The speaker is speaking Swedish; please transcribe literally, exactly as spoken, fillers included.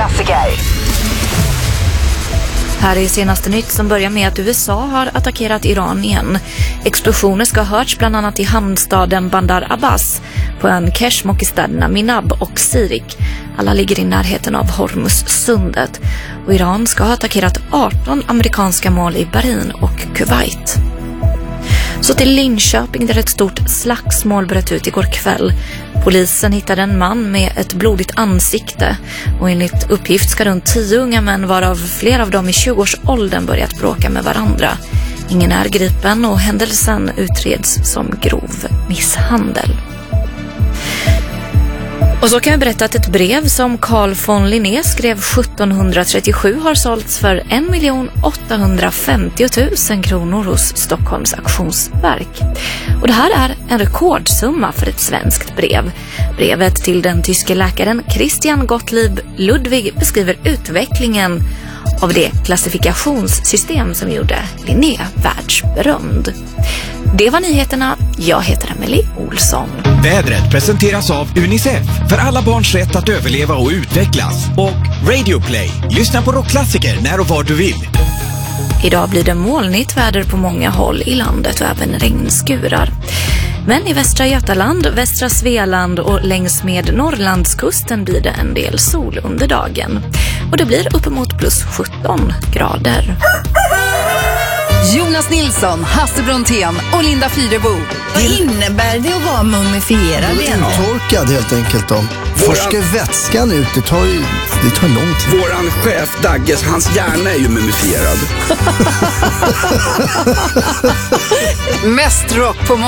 rocklassiker. Här är senaste nytt som börjar med att U S A har attackerat Iran igen. Explosioner ska ha hörts bland annat i hamnstaden Bandar Abbas, på ön Keshmok i städerna Minab och Sirik. Alla ligger i närheten av Hormuzsundet. Och Iran ska ha attackerat arton amerikanska mål i Bahrain och Kuwait. Så till Linköping där ett stort slagsmål bröt ut igår kväll. Polisen hittade en man med ett blodigt ansikte och enligt uppgift ska runt tio unga män varav flera av dem i tjugoårsåldern börjat bråka med varandra. Ingen är gripen och händelsen utreds som grov misshandel. Och så kan jag berätta att ett brev som Carl von Linné skrev sjuttonhundratrettiosju har sålts för en miljon åttahundrafemtio tusen kronor hos Stockholms auktionsverk. Och det här är en rekordsumma för ett svenskt brev. Brevet till den tyske läkaren Christian Gottlieb Ludwig beskriver utvecklingen av det klassifikationssystem som gjorde Linné världsberömd. Det var nyheterna. Jag heter Emily Olsson. Vädret presenteras av UNICEF för alla barns rätt att överleva och utvecklas. Och Radio Play. Lyssna på rockklassiker när och var du vill. Idag blir det molnigt väder på många håll i landet och även regnskurar. Men i västra Götaland, västra Svealand och längs med Norrlandskusten blir det en del sol under dagen. Och det blir uppemot plus sjutton grader. Jonas Nilsson, Hasse Brontén och Linda Fyrebo. Vad innebär det att vara mumifierad egentligen? Torkad helt enkelt då. Först ska vätskan ut, det tar ju det tar lång tid. Våran chef Dagges, hans hjärna är ju mumifierad. Mest rock på